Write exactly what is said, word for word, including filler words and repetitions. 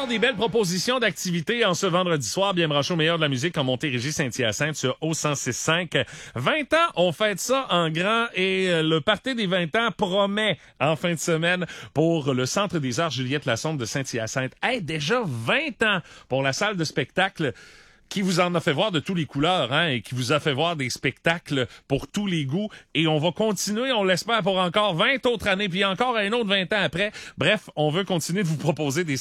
encore des belles propositions d'activités en ce vendredi soir. Bien branché au meilleur de la musique en Montérégie-Saint-Hyacinthe sur O cent six cinq. vingt ans, on fête ça en grand et le party des vingt ans promet en fin de semaine pour le Centre des arts Juliette Lassonde de Saint-Hyacinthe. Hey, déjà vingt ans pour la salle de spectacle qui vous en a fait voir de tous les couleurs, hein, et qui vous a fait voir des spectacles pour tous les goûts. Et on va continuer, on l'espère, pour encore vingt autres années, puis encore un autre vingt ans après. Bref, on veut continuer de vous proposer des